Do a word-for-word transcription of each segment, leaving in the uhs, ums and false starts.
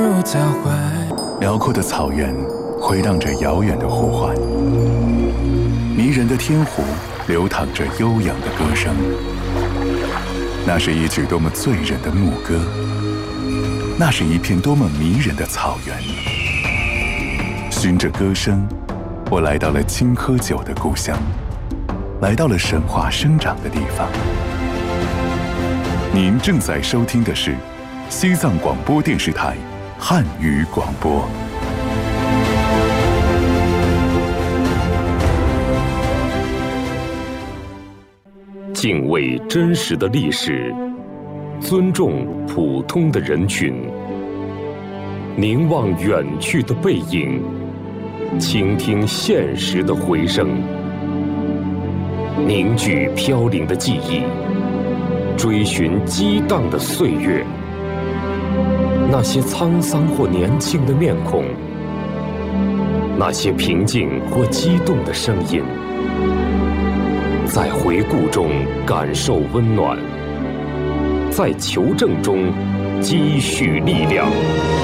辽阔的草原回荡着遥远的呼唤，迷人的天湖流淌着悠扬的歌声。那是一曲多么醉人的牧歌，那是一片多么迷人的草原。循着歌声，我来到了青稞酒的故乡，来到了神话生长的地方。您正在收听的是西藏广播电视台汉语广播。 敬畏真实的历史，尊重普通的人群，凝望远去的背影，倾听现实的回声，凝聚飘零的记忆，追寻激荡的岁月。那些沧桑或年轻的面孔，那些平静或激动的声音，在回顾中感受温暖，在求证中积蓄力量。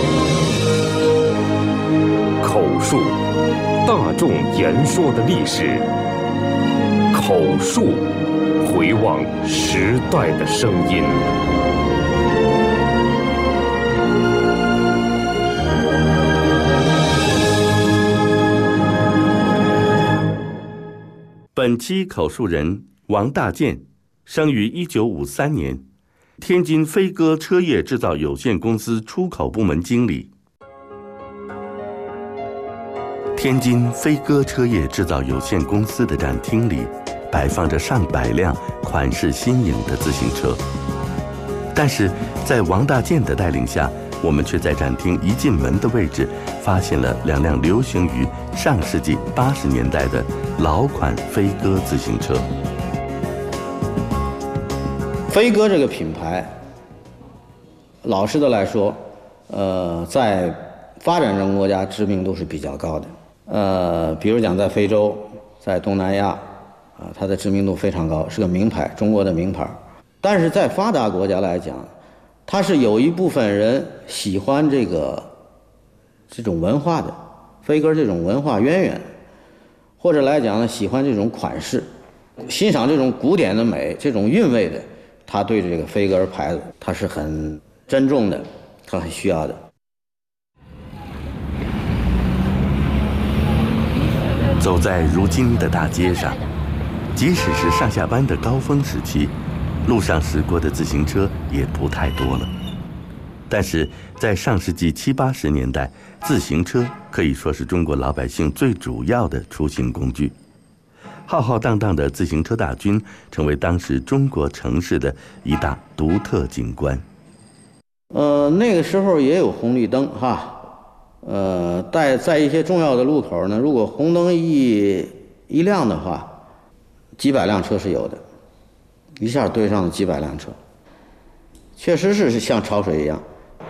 口述，大众言说的历史；口述，回望时代的声音。 本期口述人王大建，生于一九五三年，天津飞鸽车业制造有限公司出口部门经理。天津飞鸽车业制造有限公司的展厅里，摆放着上百辆款式新颖的自行车，但是在王大建的带领下，我们却在展厅一进门的位置发现了两辆流行于上世纪八十年代的老款飞鸽自行车。 飞鸽这个品牌，老实的来说，呃，在发展中国家知名度是比较高的。呃，比如讲在非洲，在东南亚，啊，它的知名度非常高，是个名牌，中国的名牌。但是在发达国家来讲，它是有一部分人喜欢这个这种文化的，飞鸽这种文化渊源，或者来讲呢，喜欢这种款式，欣赏这种古典的美，这种韵味的，他对这个飞鸽牌子他是很珍重的，他很需要的。 走在如今的大街上，即使是上下班的高峰时期，路上驶过的自行车也不太多了。但是在上世纪七八十年代，自行车可以说是中国老百姓最主要的出行工具。浩浩荡荡的自行车大军成为当时中国城市的一大独特景观。 呃，那个时候也有红绿灯哈，呃，在在一些重要的路口呢，如果红灯一一亮的话，几百辆车是有的，一下堆上了几百辆车，确实是像潮水一样。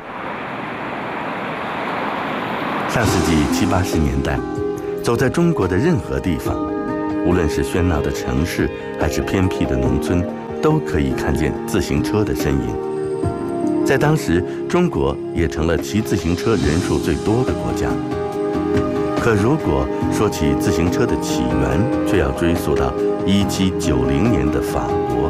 上世纪七八十年代，走在中国的任何地方，无论是喧闹的城市还是偏僻的农村，都可以看见自行车的身影。在当时，中国也成了骑自行车人数最多的国家。可如果说起自行车的起源，却要追溯到一七九零年的法国。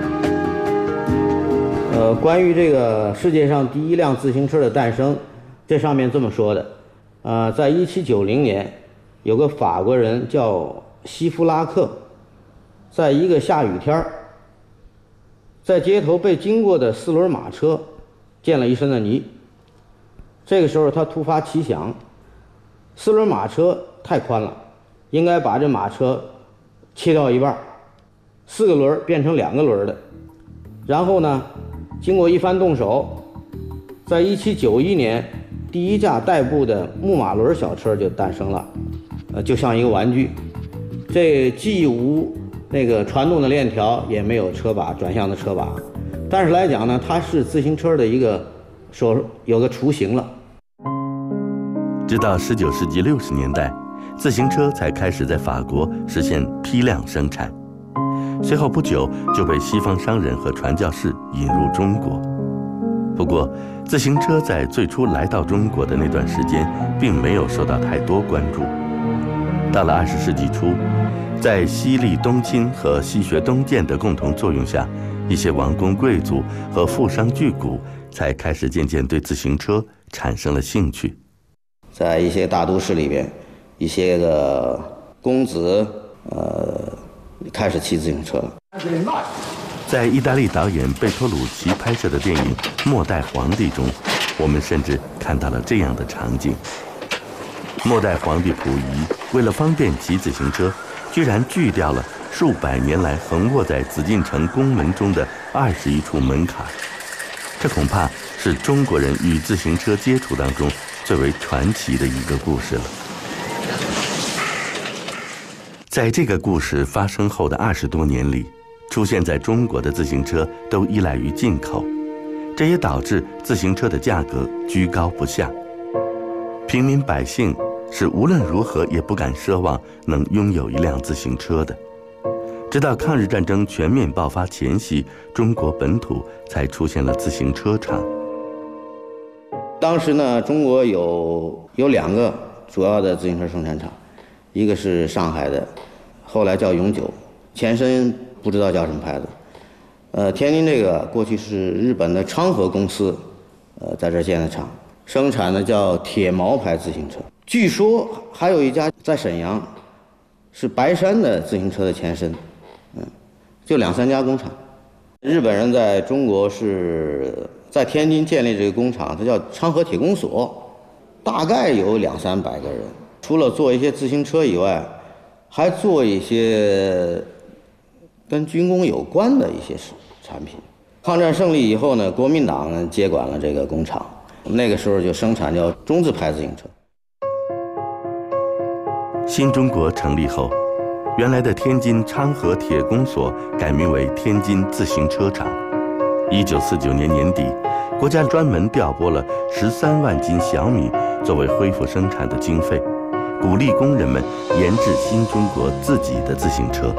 呃，关于这个世界上第一辆自行车的诞生，这上面这么说的，呃，在一七九零年，有个法国人叫希夫拉克，在一个下雨天在街头被经过的四轮马车溅了一身的泥。这个时候他突发奇想，四轮马车太宽了，应该把这马车切掉一半，四个轮变成两个轮的。然后呢，经过一番动手，在一七九一年，第一架代步的木马轮小车就诞生了，呃，就像一个玩具。这既无那个传动的链条，也没有车把转向的车把，但是来讲呢，它是自行车的一个说有个雏形了。 直到十九世纪六十年代，自行车才开始在法国实现批量生产，随后不久就被西方商人和传教士引入中国。不过， 自行车在最初来到中国的那段时间，并没有受到太多关注。到了二十世纪初，在西历东侵和西学东渐的共同作用下，一些王公贵族和富商巨贾才开始渐渐对自行车产生了兴趣。 在一些大都市里边，一些个公子呃开始骑自行车了。 在意大利导演贝托鲁奇拍摄的电影《末代皇帝》中，我们甚至看到了这样的场景：末代皇帝溥仪为了方便骑自行车，居然锯掉了数百年来横卧在紫禁城宫门中的二十一处门槛。这恐怕是中国人与自行车接触当中最为传奇的一个故事了。在这个故事发生后的二十多年里，出现在中国的自行车都依赖于进口，这也导致自行车的价格居高不下。平民百姓是无论如何也不敢奢望能拥有一辆自行车的。直到抗日战争全面爆发前夕，中国本土才出现了自行车厂。 当时呢，中国有有两个主要的自行车生产厂，一个是上海的，后来叫永久，前身不知道叫什么牌子。呃，天津这个过去是日本的昌河公司，呃，在这建的厂，生产的叫铁毛牌自行车。据说还有一家在沈阳，是白山的自行车的前身，嗯，就两三家工厂。日本人在中国是在天津建立这个工厂，它叫昌河铁工所，大概有两三百个人。除了做一些自行车以外，还做一些跟军工有关的一些产品。抗战胜利以后呢，国民党接管了这个工厂，那个时候就生产叫中字牌自行车。 新中国成立后，原来的天津昌河铁工所改名为天津自行车厂。一九四九年年底，国家专门调拨了十三万斤小米作为恢复生产的经费，鼓励工人们研制新中国自己的自行车。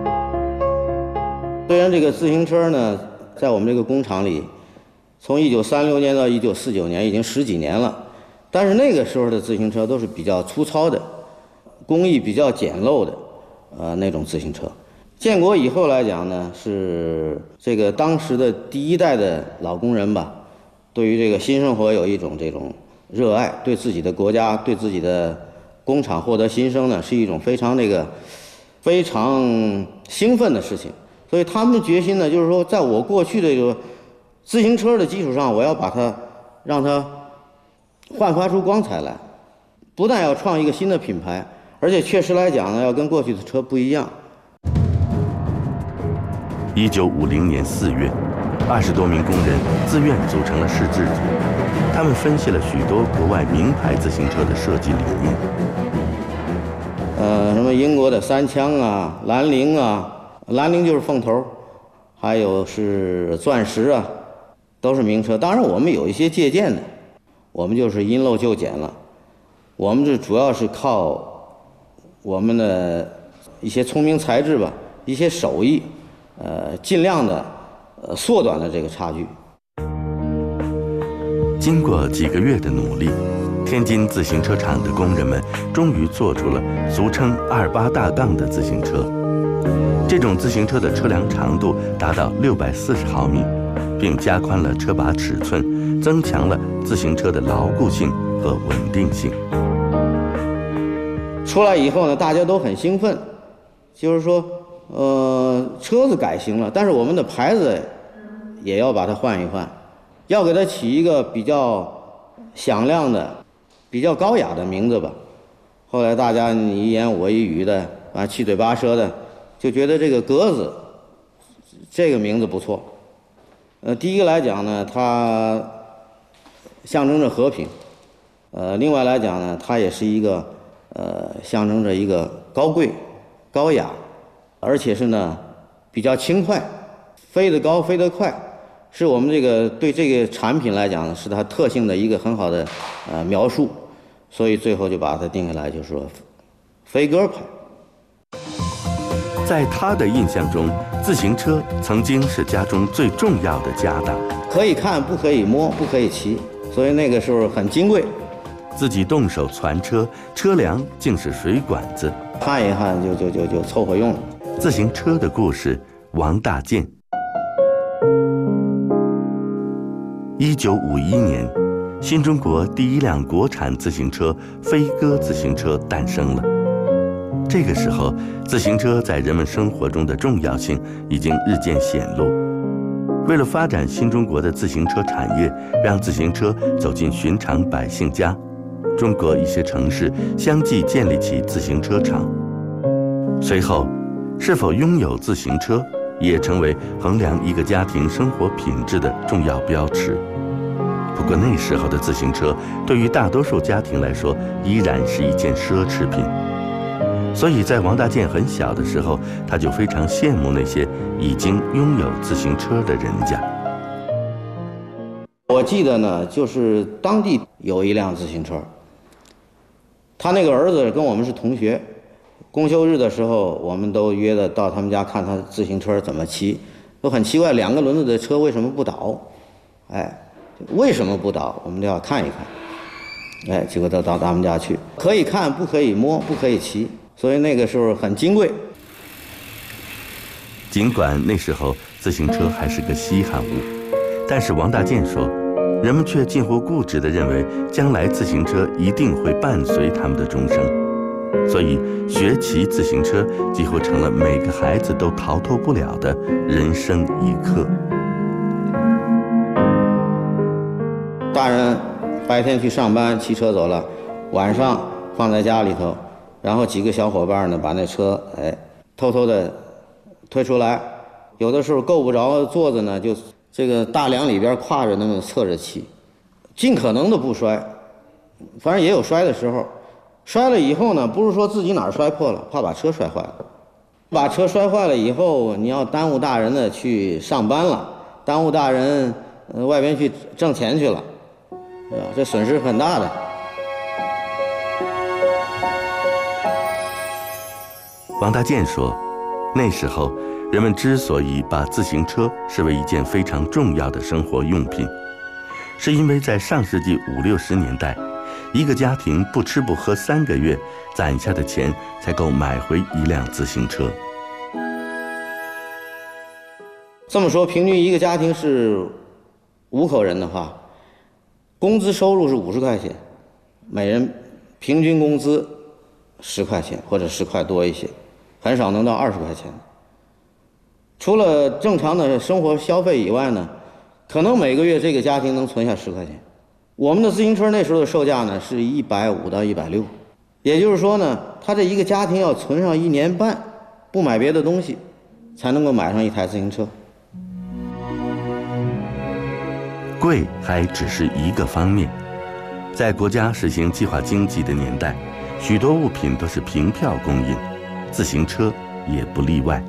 虽然这个自行车呢，在我们这个工厂里，从一九三六年到一九四九年已经十几年了，但是那个时候的自行车都是比较粗糙的，工艺比较简陋的，呃，那种自行车。建国以后来讲呢，是这个当时的第一代的老工人吧，对于这个新生活有一种这种热爱，对自己的国家、对自己的工厂获得新生呢，是一种非常这个非常兴奋的事情。所以他们决心呢，就是说，在我过去的这个自行车的基础上，我要把它让它焕发出光彩来，不但要创一个新的品牌，而且确实来讲呢，要跟过去的车不一样。 一九五零年四月，二十多名工人自愿组成了摄制组，他们分析了许多国外名牌自行车的设计理念。 呃，什么英国的三枪啊、兰陵啊，兰陵就是凤头，还有是钻石啊，都是名车。当然，我们有一些借鉴的，我们就是因陋就简了。我们这主要是靠我们的一些聪明才智吧，一些手艺。呃，尽量的呃缩短了这个差距。 经过几个月的努力，天津自行车厂的工人们终于做出了俗称二八大杠的自行车。这种自行车的车梁长度达到六百四十毫米，并加宽了车把尺寸，增强了自行车的牢固性和稳定性。 出来以后呢，大家都很兴奋，就是说。呃，车子改型了，但是我们的牌子也要把它换一换，要给它起一个比较响亮的、比较高雅的名字吧。后来大家你一言我一语的，啊，七嘴八舌的，就觉得这个格子这个名字不错。呃，第一个来讲呢，它象征着和平；呃，另外来讲呢，它也是一个呃象征着一个高贵、高雅。而且是呢，比较轻快，飞得高，飞得快，是我们这个对这个产品来讲呢，是它特性的一个很好的呃描述，所以最后就把它定下来，就是说，飞鸽牌。 在他的印象中，自行车曾经是家中最重要的家当。 可以看不可以摸不可以骑，所以那个时候很金贵。 自己动手攒车，车梁竟是水管子， 焊一焊就就就就凑合用了。 自行车的故事，王大健。一九五一年，新中国第一辆国产自行车飞鸽自行车诞生了。这个时候，自行车在人们生活中的重要性已经日渐显露。为了发展新中国的自行车产业，让自行车走进寻常百姓家，中国一些城市相继建立起自行车厂。随后，是否拥有自行车也成为衡量一个家庭生活品质的重要标尺。不过那时候的自行车对于大多数家庭来说依然是一件奢侈品，所以在王大健很小的时候，他就非常羡慕那些已经拥有自行车的人家。 我记得呢，就是当地有一辆自行车，他那个儿子跟我们是同学，公休日的时候我们都约着到他们家看他自行车怎么骑，都很奇怪，两个轮子的车为什么不倒？哎，为什么不倒？我们都要看一看。哎，结果到到他们家去，可以看不可以摸不可以骑，所以那个时候很金贵。 尽管那时候自行车还是个稀罕物，但是王大健说，人们却近乎固执地认为，将来自行车一定会伴随他们的终生，所以学骑自行车几乎成了每个孩子都逃脱不了的人生一课。 大人白天去上班骑车走了，晚上放在家里头，然后几个小伙伴呢把那车哎偷偷的推出来，有的时候够不着座子呢，就这个大梁里边跨着那么侧着骑，尽可能的不摔，反正也有摔的时候。摔了以后呢，不是说自己哪儿摔破了，怕把车摔坏了。把车摔坏了以后，你要耽误大人呢去上班了，耽误大人、呃、外边去挣钱去了，是吧？这损失很大的。 王大健说，那时候人们之所以把自行车视为一件非常重要的生活用品，是因为在上世纪五六十年代，一个家庭不吃不喝三个月，攒下的钱才够买回一辆自行车。 这么说，平均一个家庭是五口人的话，工资收入是五十块钱，每人平均工资十块钱或者十块多一些，很少能到二十块钱。除了正常的生活消费以外呢，可能每个月这个家庭能存下十块钱。我们的自行车那时候的售价呢是一百五到一百六，也就是说呢，他这一个家庭要存上一年半，不买别的东西，才能够买上一台自行车。 贵还只是一个方面，在国家实行计划经济的年代，许多物品都是凭票供应，自行车也不例外。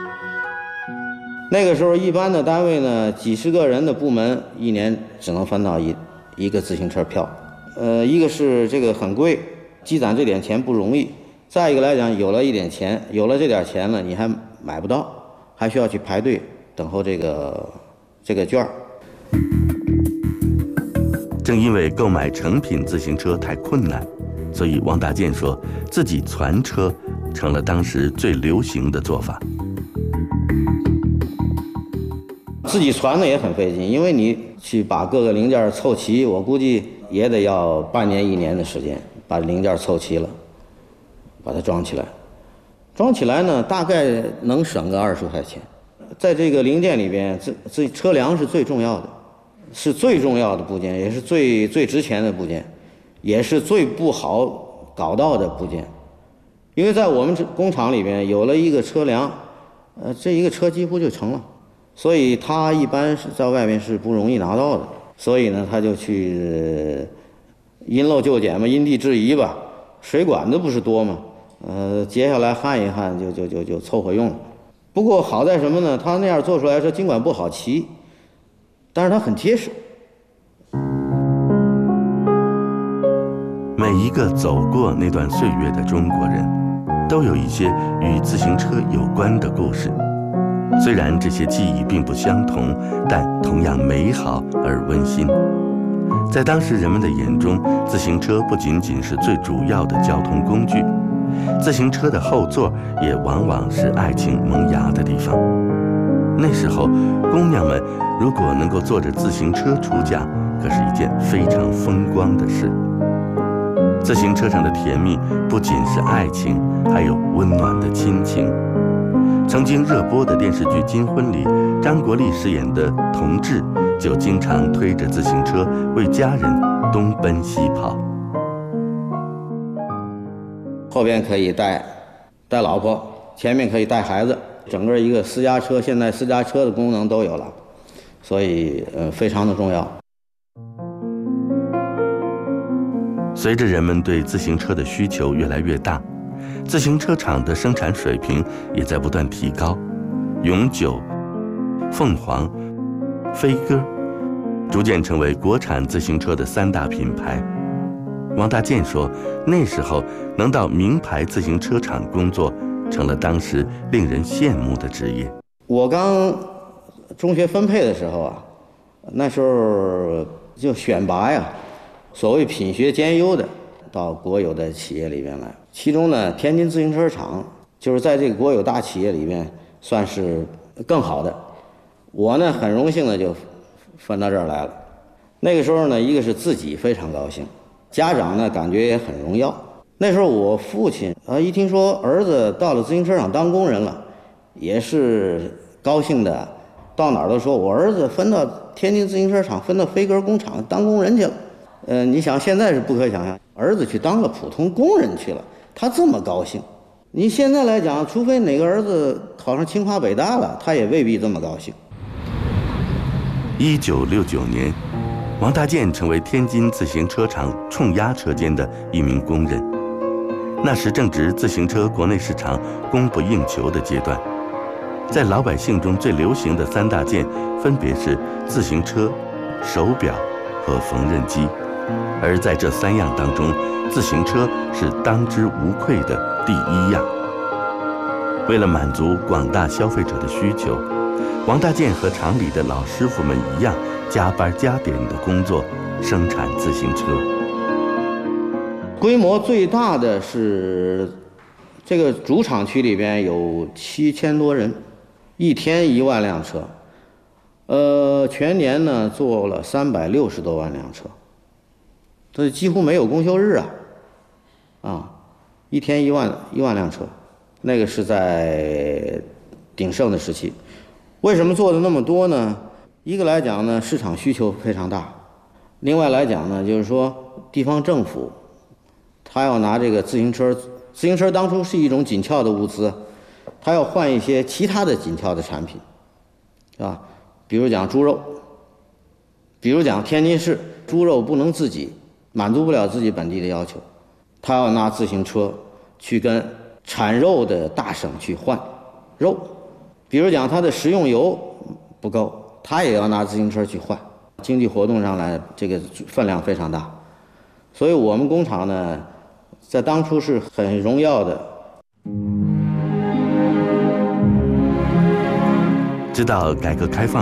那个时候一般的单位呢，几十个人的部门，一年只能分到一一个自行车票。呃，一个是这个很贵，积攒这点钱不容易；再一个来讲，有了一点钱，有了这点钱呢，你还买不到，还需要去排队等候这个这个券儿。 正因为购买成品自行车太困难，所以王大健说自己攒车成了当时最流行的做法。 自己攒的也很费劲，因为你去把各个零件凑齐，我估计也得要半年一年的时间把零件凑齐了，把它装起来。装起来呢，大概能省个二十块钱。在这个零件里边，这这车梁是最重要的，是最重要的部件，也是最最值钱的部件，也是最不好搞到的部件。因为在我们工厂里边有了一个车梁，呃，这一个车几乎就成了。所以他一般是在外面是不容易拿到的，所以呢，他就去因陋就简嘛，因地制宜吧。水管子不是多嘛，呃，接下来焊一焊就就就就凑合用了。不过好在什么呢？他那样做出来说，尽管不好骑，但是它很结实。 每一个走过那段岁月的中国人，都有一些与自行车有关的故事。 虽然这些记忆并不相同，但同样美好而温馨。在当时人们的眼中，自行车不仅仅是最主要的交通工具，自行车的后座也往往是爱情萌芽的地方。那时候，姑娘们如果能够坐着自行车出嫁，可是一件非常风光的事。自行车上的甜蜜不仅是爱情，还有温暖的亲情。曾经热播的电视剧《金婚》里，张国立饰演的同志就经常推着自行车为家人东奔西跑。 后边可以带带老婆，前面可以带孩子，整个一个私家车，现在私家车的功能都有了，所以呃非常的重要。 随着人们对自行车的需求越来越大，自行车厂的生产水平也在不断提高。永久、凤凰、飞鸽逐渐成为国产自行车的三大品牌。王大健说，那时候能到名牌自行车厂工作，成了当时令人羡慕的职业。 我刚中学分配的时候啊，那时候就选拔呀，所谓品学兼优的到国有的企业里面来。其中呢，天津自行车厂就是在这个国有大企业里面算是更好的。我呢很荣幸的就分到这儿来了。那个时候呢，一个是自己非常高兴，家长呢感觉也很荣耀。那时候我父亲啊一听说儿子到了自行车厂当工人了，也是高兴的，到哪儿都说我儿子分到天津自行车厂，分到飞鸽工厂当工人去了。呃，你想现在是不可想象，儿子去当了普通工人去了，他这么高兴。你现在来讲，除非哪个儿子考上清华北大了，他也未必这么高兴。 一九六九年，王大健成为天津自行车厂冲压车间的一名工人。那时正值自行车国内市场供不应求的阶段，在老百姓中最流行的三大件分别是自行车、手表和缝纫机。而在这三样当中，自行车是当之无愧的第一样。为了满足广大消费者的需求，王大健和厂里的老师傅们一样，加班加点的工作，生产自行车。 规模最大的是这个主厂区里边有七千多人，一天一万辆车，呃，全年呢做了三百六十多万辆车。这几乎没有公休日啊，啊，一天一万一万辆车，那个是在鼎盛的时期。为什么做的那么多呢？一个来讲呢，市场需求非常大；另外来讲呢，就是说地方政府他要拿这个自行车，自行车当初是一种紧俏的物资，他要换一些其他的紧俏的产品，是吧？比如讲猪肉，比如讲天津市猪肉不能自己。满足不了自己本地的要求，他要拿自行车去跟产肉的大省去换肉。比如讲他的食用油不够，他也要拿自行车去换。经济活动上来，这个分量非常大，所以我们工厂呢，在当初是很荣耀的。 直到改革开放